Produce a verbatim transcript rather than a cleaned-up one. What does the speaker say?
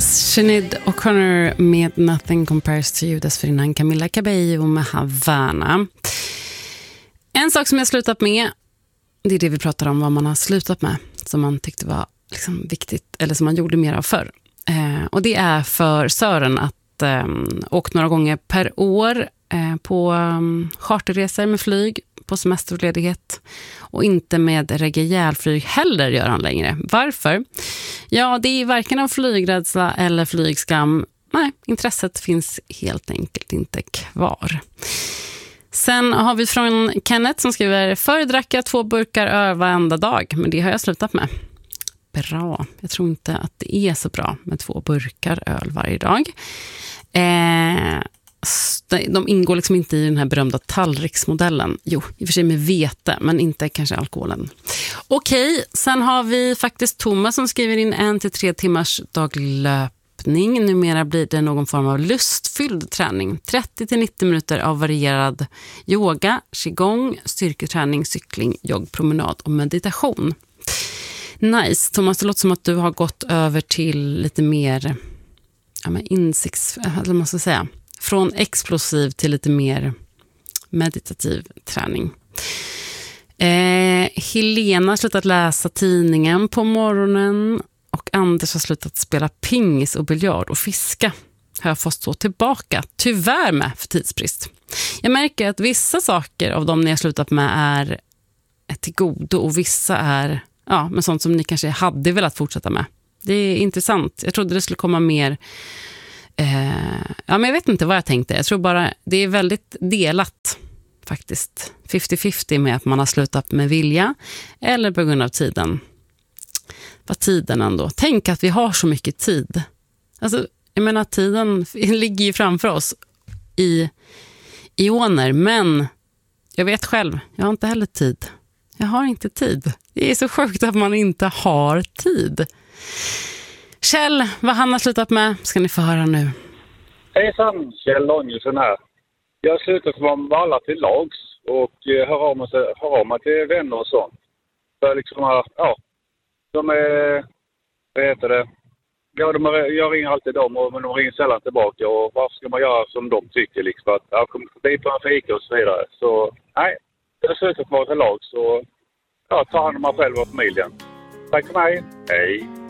Sinéad O'Connor med Nothing Compares to You, dessförinnan Camila Cabello med Havana. En sak som jag slutat med, det är det vi pratar om, vad man har slutat med, som man tyckte var liksom viktigt, eller som man gjorde mer av förr. Eh, och det är för Sören att eh, åka några gånger per år eh, på um, charterresor med flyg, på semesterledighet, och inte med reguljärflyg heller gör han längre. Varför? Ja, det är varken av flygrädsla eller flygskam. Nej, intresset finns helt enkelt inte kvar. Sen har vi från Kenneth som skriver: förr drack jag två burkar öl varenda dag, men det har jag slutat med. Bra. Jag tror inte att det är så bra med två burkar öl varje dag. Eh... De ingår liksom inte i den här berömda tallriksmodellen. Jo, i och för sig med vete, men inte kanske alkoholen. Okej, sen har vi faktiskt Thomas som skriver in en till tre timmars daglöpning. Numera blir det någon form av lustfylld träning. trettio till nittio minuter av varierad yoga, qigong, styrketräning, cykling, joggpromenad och meditation. Nice. Thomas, det låter som att du har gått över till lite mer ja, men insikts... Vad man ska säga... Från explosiv till lite mer meditativ träning. Eh, Helena har slutat läsa tidningen på morgonen. Och Anders har slutat spela pingis och biljard och fiska. Har jag fått stå tillbaka. Tyvärr med för tidsbrist. Jag märker att vissa saker av dem ni har slutat med är, är till godo. Och vissa är ja, men sånt som ni kanske hade velat fortsätta med. Det är intressant. Jag trodde det skulle komma mer... Eh, ja, men jag vet inte vad jag tänkte. Jag tror bara det är väldigt delat faktiskt. femtio femtio med att man har slutat med vilja eller på grund av tiden. Vad tiden ändå. Tänk att vi har så mycket tid. Alltså, jag menar tiden ligger ju framför oss i ioner, men jag vet själv, jag har inte heller tid. Jag har inte tid. Det är så sjukt att man inte har tid. Kjell, vad han har slutat med ska ni få höra nu. Hejsan, Kjell Danielsson här. Jag har slutat vara alla till lags och hör av mig, hör av mig till vänner och sånt. För liksom, ja, de är, vad heter det, ja, de är, jag ringer alltid dem och men de ringer sällan tillbaka och varför ska man göra som de tycker liksom att jag kommer förbi på en fika och så vidare. Så nej, jag har slutat vara till lags och ja, ta hand om mig själv och familjen. Tack för mig, hej.